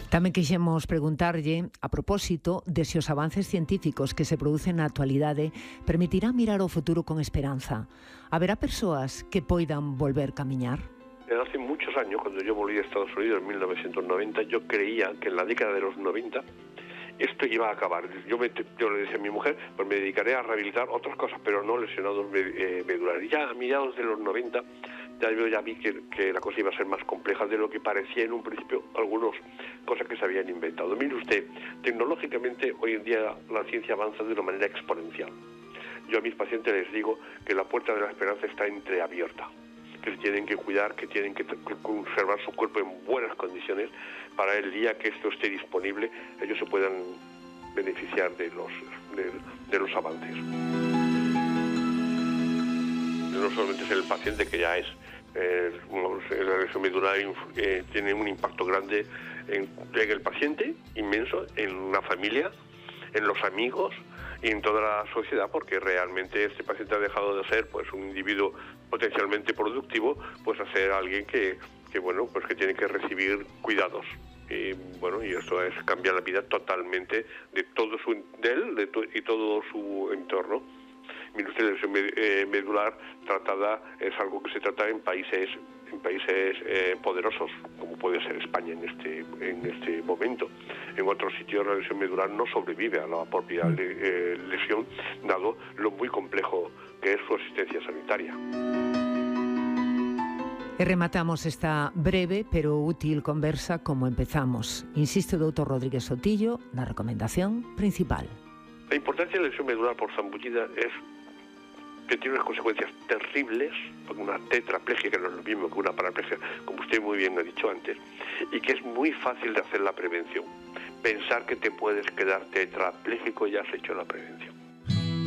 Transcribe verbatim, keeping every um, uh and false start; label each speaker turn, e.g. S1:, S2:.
S1: Tamén quixemos preguntarlle, a propósito, de se os avances científicos que se producen na actualidade permitirán mirar o futuro con esperanza. Haberá persoas que poidan volver camiñar?
S2: Hace muchos años, cuando yo volví a Estados Unidos en mil novecientos noventa, yo creía que en la década de los noventa esto iba a acabar. Yo, me, yo le decía a mi mujer, pues me dedicaré a rehabilitar otras cosas, pero no lesionados eh, medulares. Y ya a mediados de los noventa, ya yo ya vi que, que la cosa iba a ser más compleja de lo que parecía en un principio algunas cosas que se habían inventado. Mire usted, tecnológicamente hoy en día la ciencia avanza de una manera exponencial. Yo a mis pacientes les digo que la puerta de la esperanza está entreabierta, que se tienen que cuidar, que tienen que conservar su cuerpo en buenas condiciones para el día que esto esté disponible, ellos se puedan beneficiar de los, de, de los avances. No solamente es el paciente que ya es, eh, la lesión medular eh, tiene un impacto grande en, en el paciente, inmenso, en una familia, en los amigos y en toda la sociedad, porque realmente este paciente ha dejado de ser pues un individuo potencialmente productivo, pues a ser alguien que, que bueno, pues que tiene que recibir cuidados. Y bueno, y esto es cambiar la vida totalmente de todo su de él de to, y todo su entorno. Mire usted, la lesión eh, medular tratada es algo que se trata en países en países eh, poderosos, como puede ser España en este en este momento. En otros sitios la lesión medular no sobrevive a la propia le, eh, lesión, dado lo muy complejo que es su asistencia sanitaria.
S1: E rematamos esta breve pero útil conversa como empezamos. Insiste o doutor Rodríguez Sotillo na recomendación principal.
S2: La importancia de la lesión medular por zambullida es que tiene unas consecuencias terribles, porque una tetraplegia, que no es lo mismo que una paraplegia, como usted muy bien ha dicho antes, y que es muy fácil de hacer la prevención. Pensar que te puedes quedar tetrapléjico, ya has hecho la prevención.